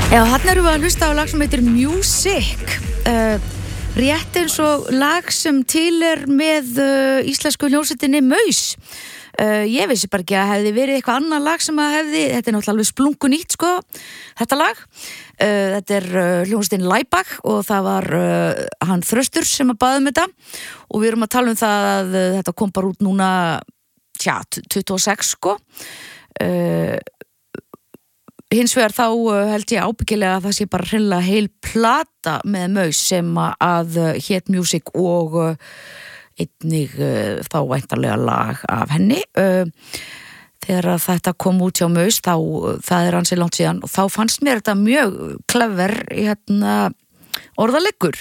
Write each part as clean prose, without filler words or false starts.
Já, þarna erum við að hlusta á lag sem heitir Music, rétt eins og lag sem til með íslensku hljómsveitinni Maus. Ég vissi bara ekki að hefði verið eitthvað annað lag sem að hefði, þetta náttúrulega alveg splunkunýtt sko, þetta lag. Þetta hljómsveitin Laibach og það var hann Þröstur sem að baða þetta og við erum að tala það að þetta kom bara út núna, 26 sko. Hins vegar þá held ég ábyggilega að það sé bara hreinlega heil plata með Maus sem að hét Music og einnig þá væntanlega lag af henni. Þegar þetta kom út hjá Maus þá, það ansi langt síðan og þá fannst mér þetta mjög clever orðaleikur.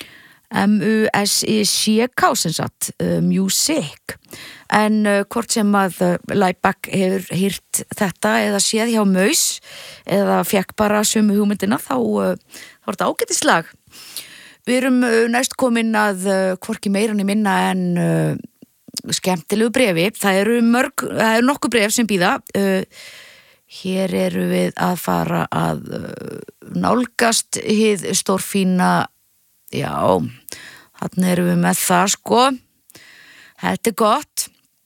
M-U-S-I-C-K sem sagt, Music. En hvort sem að Laibach hefur hýrt þetta eða séð hjá Maus eða fekk bara sömu hugmyndina þá er þetta ágætislag. Við erum næst komin að hvorki meira né minna en skemmtilegu brefi. Það eru nokkuð bref sem bíða. Hér eru við að fara að nálgast hið stórfína, já, þarna erum við með það sko. Þetta gott.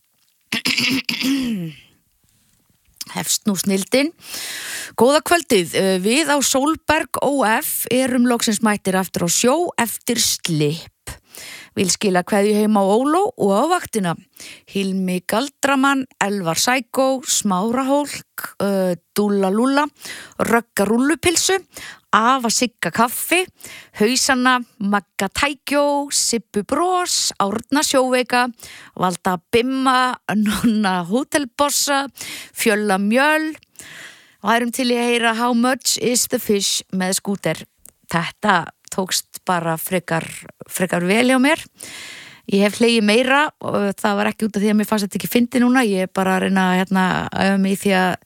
Hefst nú snildin. Góða kvöldið, við á Sólberg OF erum loksins mættir aftur á sjó eftir slipp. Vil skila kveðju heim á Óló og á vaktina. Hilmi Galdramann, Elvar Sækó, Smára Hólk, Dúlla Lúlla, Rögga Rúllupilsu, Afa Sigga Kaffi, Hausana, Magga Tækjó, Sibbu Bros, Árna Sjóveika, Valda Bimma, Nonna Hótelbossa, Fjölla Mjöl. Og erum til í að heyra How Much Is The Fish með Skúter. Þetta tókst bara frekar vel hjá mér. Ég hef hlegið meira og það var ekki út af því að mér fannst þetta ekki fyndi núna. Ég er bara að reyna að mig því að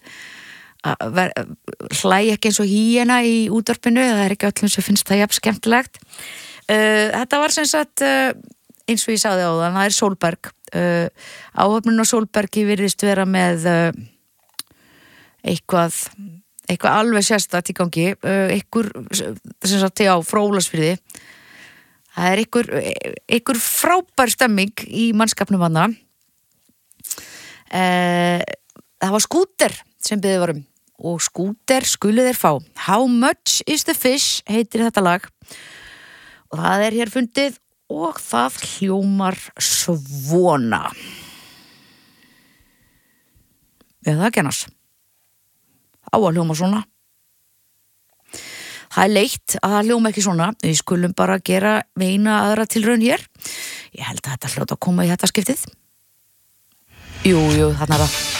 hlæja ekki eins og hýjena í útvarpinu. Það er ekki öllum sem finnst það jafn skemmtilegt. Þetta var sem sagt eins og ég sagði áðan, það er Sólberg. Áhöfnin á Sólbergi virðist vera með eitthvað alveg sérstakt í gangi, einhver sem sagt frá Ólafsfirði. Það er einhver frábær stemming í mannskapnum hana. Það var Skúter sem beðið varum og Skúter skulu þeir fá. How Much Is The Fish heitir þetta lag og það er hér fundið og það hljómar svona. Eða ekki annars. Á að hljóma svona. Það er leitt að það hljóma ekki svona. Við skulum bara gera eina aðra tilraun hér. Ég held að þetta hljóta að koma í þetta skiptið. Jú, þarna er það.